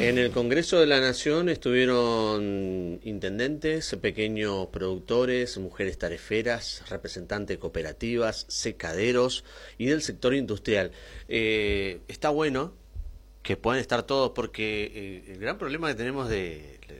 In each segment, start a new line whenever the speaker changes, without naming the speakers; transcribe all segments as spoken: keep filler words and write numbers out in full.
En el Congreso de la Nación estuvieron intendentes, pequeños productores, mujeres tareferas, representantes de cooperativas, secaderos y del sector industrial. Eh, está bueno que puedan estar todos porque eh, el gran problema que tenemos de, de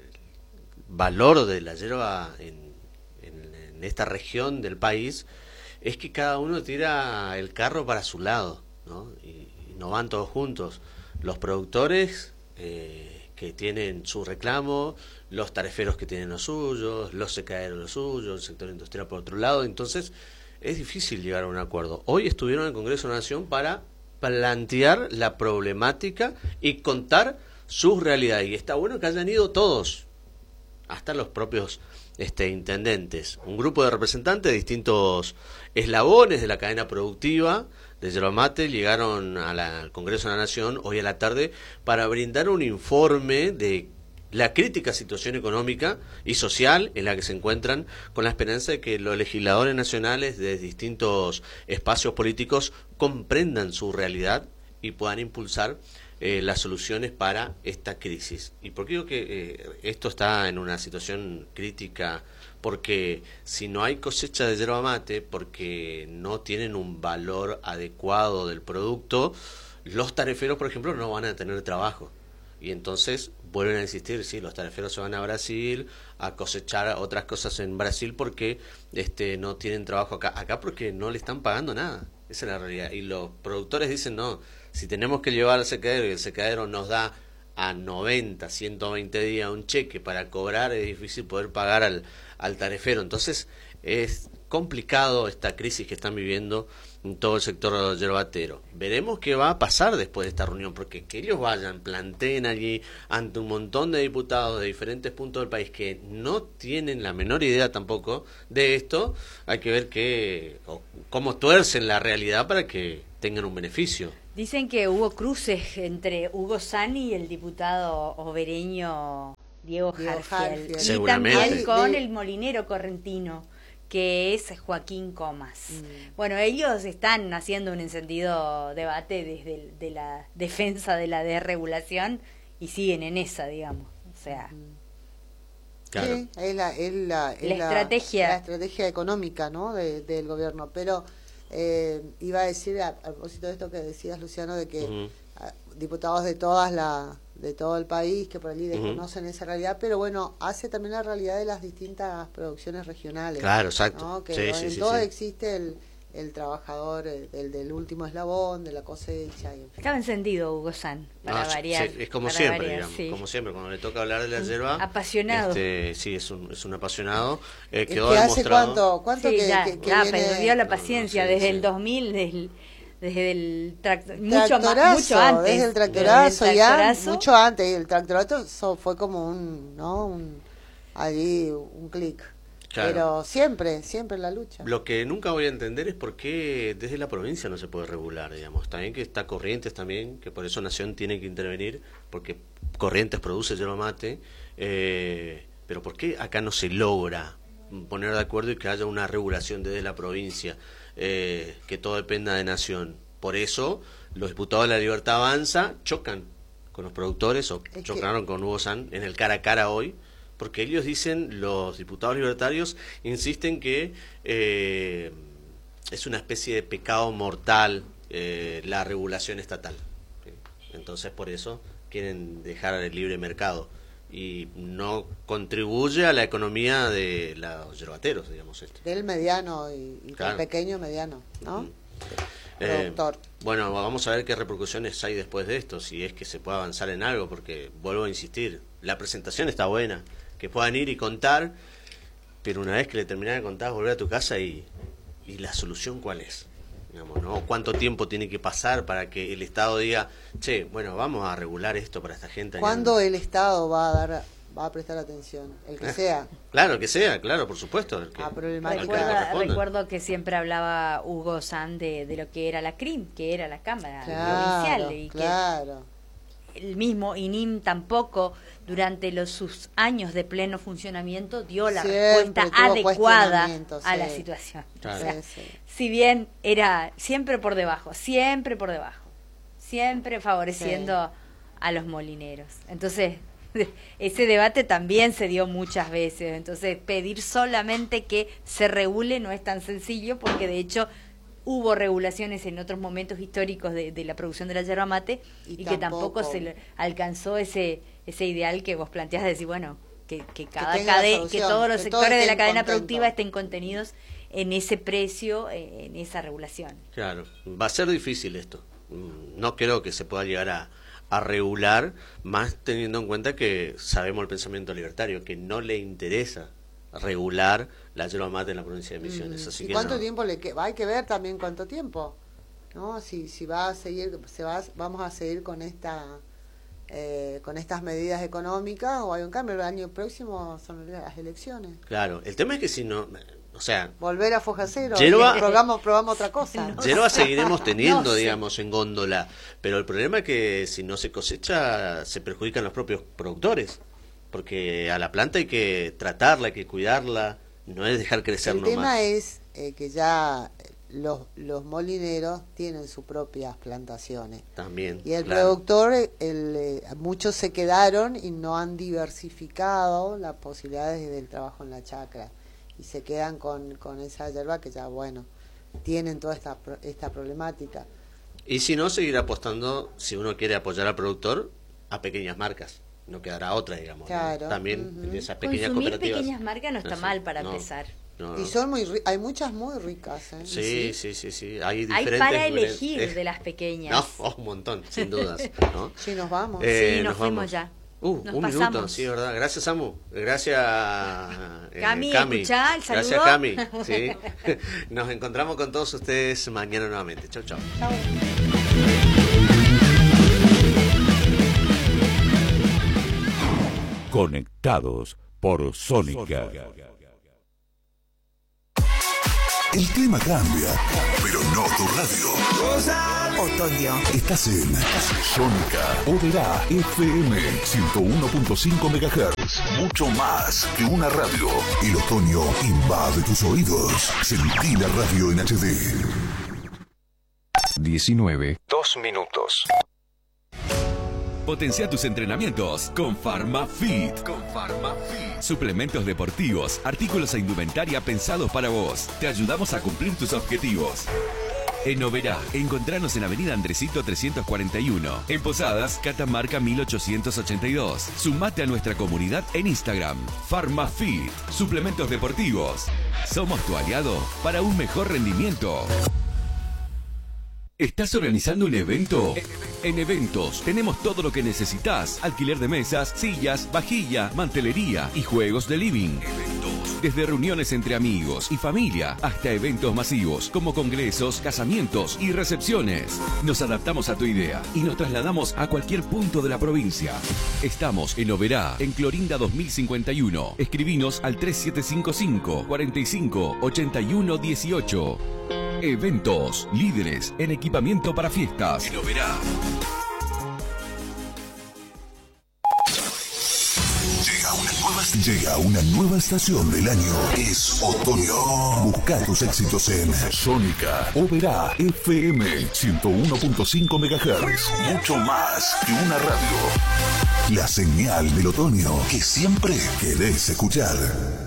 valor de la yerba en, en, en esta región del país es que cada uno tira el carro para su lado, ¿no? Y, y no van todos juntos. Los productores eh, que tienen su reclamo, los tareferos que tienen los suyos, los secaderos los suyos, el sector industrial por otro lado. Entonces es difícil llegar a un acuerdo. Hoy estuvieron en el Congreso de la Nación para plantear la problemática y contar sus realidades. Y está bueno que hayan ido todos, hasta los propios este, intendentes. Un grupo de representantes de distintos eslabones de la cadena productiva de yerba mate llegaron a la, al Congreso de la Nación hoy a la tarde para brindar un informe de la crítica situación económica y social en la que se encuentran, con la esperanza de que los legisladores nacionales de distintos espacios políticos comprendan su realidad y puedan impulsar eh, las soluciones para esta crisis. ¿Y por qué digo que eh, esto está en una situación crítica? Porque si no hay cosecha de yerba mate, porque no tienen un valor adecuado del producto, los tareferos, por ejemplo, no van a tener trabajo. Y entonces vuelven a insistir, sí, los tareferos se van a Brasil a cosechar otras cosas en Brasil porque este no tienen trabajo acá, acá porque no le están pagando nada. Esa es la realidad. Y los productores dicen, no, si tenemos que llevar al secadero y el secadero nos da a noventa, ciento veinte días un cheque para cobrar, es difícil poder pagar al, al tarefero. Entonces es complicado esta crisis que están viviendo en todo el sector yerbatero. Veremos qué va a pasar después de esta reunión, porque que ellos vayan, planteen allí ante un montón de diputados de diferentes puntos del país que no tienen la menor idea tampoco de esto, hay que ver qué, o cómo tuercen la realidad para que tengan un beneficio.
Dicen que hubo cruces entre Hugo Sani y el diputado obereño Diego, Diego Jarfiel, y también con el molinero correntino, que es Joaquín Comas. Mm. Bueno, ellos están haciendo un encendido debate desde el, de la defensa de la desregulación y siguen en esa, digamos. O sea,
claro. Sí, es la, es la, es
la,
la
estrategia
la estrategia económica, ¿no? de, del gobierno. Pero eh, iba a decir a, a propósito de esto que decías, Luciano, de que uh-huh. a, diputados de todas la de todo el país que por allí desconocen uh-huh. esa realidad, pero bueno, hace también la realidad de las distintas producciones regionales.
Claro, exacto.
¿No? Que
sí,
en
sí, sí,
todo
sí.
existe el, el trabajador el del último eslabón, de la cosecha. Y en fin.
Estaba encendido Hugo San, para
no,
variar.
Sí, es como
para
siempre,
variar,
digamos,
sí.
como siempre, cuando le toca hablar de la yerba.
Apasionado.
Este, sí, es un, es un apasionado. Eh,
es
quedó
que hace
demostrado.
cuánto, cuánto
sí,
que,
ya,
que, que
ya
viene...
perdió la paciencia
no, no, sí,
desde
sí.
el dos mil, desde el, desde el tractor, mucho,
tractorazo,
mucho antes.
Desde el tractorazo,
desde el tractorazo.
ya, mucho antes. Y el tractorazo fue como un, ¿no? Un, allí, un clic. Claro. Pero siempre, siempre en la lucha.
Lo que nunca voy a entender es por qué desde la provincia no se puede regular, digamos. También que está Corrientes también, que por eso Nación tiene que intervenir, porque Corrientes produce yerba mate, eh, pero ¿por qué acá no se logra poner de acuerdo y que haya una regulación desde la provincia, eh, que todo dependa de Nación? Por eso los diputados de La Libertad Avanza chocan con los productores, o es chocaron que... con Hugo San en el cara a cara hoy, porque ellos dicen, los diputados libertarios insisten que eh, es una especie de pecado mortal eh, la regulación estatal. ¿Sí? Entonces por eso quieren dejar el libre mercado y no contribuye a la economía de los yerbateros, digamos esto.
Del mediano y, y claro. del pequeño mediano, ¿no? Mm.
Eh, bueno, vamos a ver qué repercusiones hay después de esto, si es que se puede avanzar en algo, porque vuelvo a insistir, la presentación está buena, que puedan ir y contar, pero una vez que le terminan de contar, volver a tu casa y, y la solución cuál es, digamos, ¿no? ¿Cuánto tiempo tiene que pasar para que el Estado diga, che, bueno, vamos a regular esto para esta gente?
¿Cuándo el Estado va a dar, va a prestar atención? El que eh, sea.
Claro, que sea, claro, por supuesto. El que,
a problemática.
Recuerda, recuerdo que siempre hablaba Hugo San de, de lo que era la C R I M, que era la Cámara
claro,
Provincial, y
claro.
que el mismo I N I M tampoco durante los sus años de pleno funcionamiento dio la
siempre
respuesta adecuada a
sí.
la situación.
Claro.
O sea,
sí, sí.
si bien era siempre por debajo, siempre por debajo, siempre favoreciendo sí. a los molineros. Entonces, ese debate también se dio muchas veces. Entonces, pedir solamente que se regule no es tan sencillo, porque de hecho hubo regulaciones en otros momentos históricos de, de la producción de la yerba mate y, y tampoco, que tampoco se le alcanzó ese ese ideal que vos planteás de decir, bueno, que, que cada
que,
cadena, que todos los
que
sectores
todos
de la cadena
contentos.
productiva estén contenidos en ese precio, en esa regulación.
Claro, va a ser difícil esto. No creo que se pueda llegar a, a regular, más teniendo en cuenta que sabemos el pensamiento libertario, que no le interesa regular la yerba mate en la provincia de Misiones.
Mm.
Así
¿Y
que
cuánto
no.
tiempo le queda? Hay que ver también cuánto tiempo, ¿no? Si si va a seguir, se va, vamos a seguir con esta eh, con estas medidas económicas o hay un cambio. El año próximo son las elecciones.
Claro, el tema es que si no, o sea,
volver a foja cero,
yerba,
probamos, probamos otra cosa.
No
yerba
sé.
seguiremos teniendo,
No sé.
digamos, en góndola, pero el problema es que si no se cosecha, se perjudican los propios productores. Porque a la planta hay que tratarla, hay que cuidarla, no es dejar crecer
El
nomás.
tema es eh, que ya los, los molineros tienen sus propias plantaciones.
También.
Y el
claro.
productor, el, eh, muchos se quedaron y no han diversificado las posibilidades del trabajo en la chacra. Y se quedan con, con esa yerba que ya, bueno, tienen toda esta, esta problemática.
Y si no, seguir apostando, si uno quiere apoyar al productor, a pequeñas marcas. No quedará otra, digamos.
Claro.
¿no? También
Uh-huh.
de esas pequeñas
Consumir
cooperativas.
pequeñas marcas no está
No,
mal para
no,
empezar.
no,
Y
no.
son muy, hay muchas muy ricas. ¿eh?
Sí, sí, sí, sí. Hay,
Hay
diferentes
para
niveles.
elegir
Eh,
de las pequeñas.
No, oh, un montón, sin dudas. ¿no?
Sí, nos vamos.
Eh,
Sí, nos fuimos
vamos.
ya.
Uh,
Nos
un
pasamos.
minuto, sí, verdad. Gracias, Samu. Gracias, eh,
Cami, escuchá el
Gracias,
saludo.
Cami. Sí. Nos encontramos con todos ustedes mañana nuevamente. Chau, chau.
Chau.
Conectados por Sónica.
El clima cambia, pero no tu radio.
Otoño.
Estás en Sónica Oberá F M ciento uno punto cinco megahertz. Mucho más que una radio. El otoño invade tus oídos. Sentí la radio en H D.
diecinueve. Dos minutos. Potencia tus entrenamientos con PharmaFit. Con PharmaFit. Suplementos deportivos, artículos e indumentaria pensados para vos. Te ayudamos a cumplir tus objetivos. En Oberá, encontranos en Avenida Andresito trescientos cuarenta y uno. En Posadas, Catamarca mil ochocientos ochenta y dos. Sumate a nuestra comunidad en Instagram. PharmaFit. Suplementos deportivos. Somos tu aliado para un mejor rendimiento. ¿Estás organizando un evento? En Eventos tenemos todo lo que necesitas. Alquiler de mesas, sillas, vajilla, mantelería y juegos de living. Eventos. Desde reuniones entre amigos y familia hasta eventos masivos como congresos, casamientos y recepciones. Nos adaptamos a tu idea y nos trasladamos a cualquier punto de la provincia. Estamos en Oberá, en Clorinda dos mil cincuenta y uno. Escribinos al tres siete cinco cinco, cuarenta y cinco, ochenta y uno dieciocho. Eventos, líderes en equipamiento para fiestas. En Oberá.
Llega una nueva, llega una nueva estación del año. Es otoño. Busca tus éxitos en Sónica Oberá F M ciento uno punto cinco megahertz. Mucho más que una radio. La señal del otoño que siempre querés escuchar.